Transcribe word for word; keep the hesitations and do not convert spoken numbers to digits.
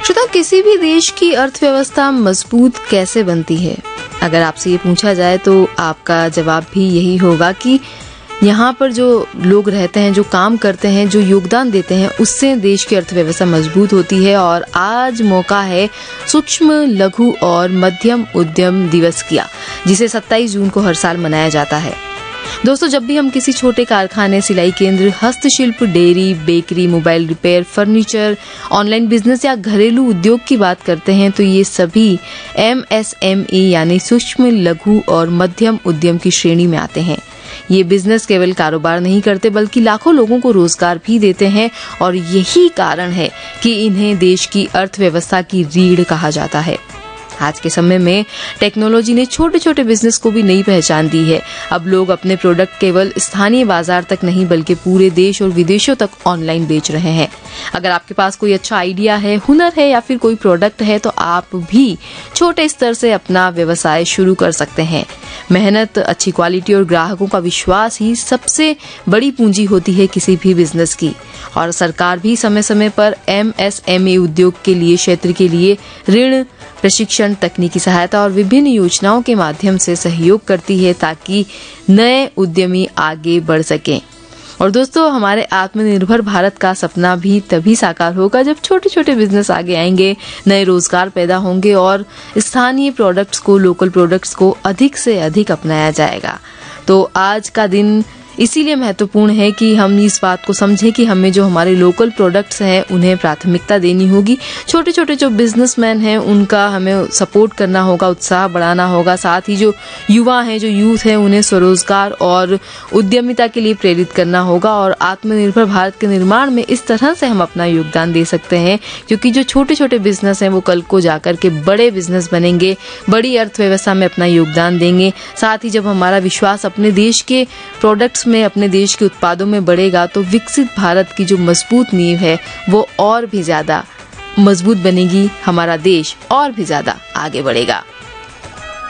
श्रोता, किसी भी देश की अर्थव्यवस्था मजबूत कैसे बनती है? अगर आपसे ये पूछा जाए तो आपका जवाब भी यही होगा कि यहाँ पर जो लोग रहते हैं, जो काम करते हैं, जो योगदान देते हैं, उससे देश की अर्थव्यवस्था मजबूत होती है। और आज मौका है सूक्ष्म, लघु और मध्यम उद्यम दिवस का, जिसे सत्ताईस जून को हर साल मनाया जाता है। दोस्तों, जब भी हम किसी छोटे कारखाने, सिलाई केंद्र, हस्तशिल्प, dairy, bakery, mobile repair, furniture, online business या घरेलू उद्योग की बात करते हैं तो ये सभी एम एस एम ई यानी सूक्ष्म, लघु और मध्यम उद्यम की श्रेणी में आते हैं। ये बिजनेस केवल कारोबार नहीं करते बल्कि लाखों लोगों को रोजगार भी देते हैं और यही कारण है कि इन्हें देश की अर्थव्यवस्था की रीढ़ कहा जाता है। आज के समय में टेक्नोलॉजी ने छोटे छोटे बिजनेस को भी नई पहचान दी है। अब लोग अपने प्रोडक्ट केवल स्थानीय बाजार तक नहीं बल्कि पूरे देश और विदेशों तक ऑनलाइन बेच रहे हैं। अगर आपके पास कोई अच्छा आइडिया है, हुनर है या फिर कोई प्रोडक्ट है तो आप भी छोटे स्तर से अपना व्यवसाय शुरू कर सकते हैं। मेहनत, अच्छी क्वालिटी और ग्राहकों का विश्वास ही सबसे बड़ी पूंजी होती है किसी भी बिजनेस की। और सरकार भी समय समय पर एम एस एम ई उद्योग के लिए क्षेत्र के लिए ऋण, प्रशिक्षण, तकनीकी सहायता और विभिन्न योजनाओं के माध्यम से सहयोग करती है ताकि नए उद्यमी आगे बढ़ सकें। और दोस्तों, हमारे आत्मनिर्भर भारत का सपना भी तभी साकार होगा जब छोटे छोटे बिजनेस आगे आएंगे, नए रोजगार पैदा होंगे और स्थानीय प्रोडक्ट्स को, लोकल प्रोडक्ट्स को अधिक से अधिक अपनाया जाएगा। तो आज का दिन इसीलिए महत्वपूर्ण है कि हम इस बात को समझें कि हमें जो हमारे लोकल प्रोडक्ट्स हैं उन्हें प्राथमिकता देनी होगी। छोटे छोटे जो बिजनेसमैन हैं उनका हमें सपोर्ट करना होगा, उत्साह बढ़ाना होगा। साथ ही जो युवा हैं, जो यूथ हैं, उन्हें स्वरोजगार और उद्यमिता के लिए प्रेरित करना होगा। और आत्मनिर्भर भारत के निर्माण में इस तरह से हम अपना योगदान दे सकते हैं, क्योंकि जो छोटे छोटे बिजनेस हैं वो कल को जाकर के बड़े बिजनेस बनेंगे, बड़ी अर्थव्यवस्था में अपना योगदान देंगे। साथ ही जब हमारा विश्वास अपने देश के प्रोडक्ट्स में, अपने देश के उत्पादों में बढ़ेगा तो विकसित भारत की जो मजबूत नींव है वो और भी ज्यादा मजबूत बनेगी, हमारा देश और भी ज्यादा आगे बढ़ेगा।